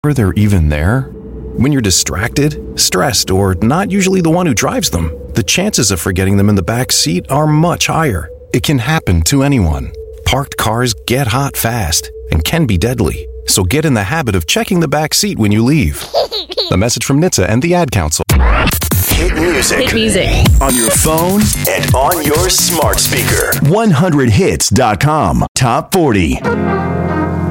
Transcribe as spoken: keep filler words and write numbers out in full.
they're even there? When you're distracted, stressed, or not usually the one who drives them, the chances of forgetting them in the back seat are much higher. It can happen to anyone. Parked cars get hot fast and can be deadly. So get in the habit of checking the back seat when you leave. A message from N H T S A and the Ad Council. Hit music. Hit music. On your phone and on your smart speaker. one hundred hits dot com. Top forty.